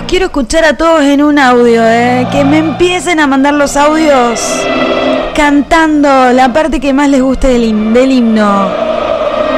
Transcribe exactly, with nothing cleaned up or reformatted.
quiero escuchar a todos en un audio, ¿eh? Que me empiecen a mandar los audios cantando la parte que más les guste del, him- del himno.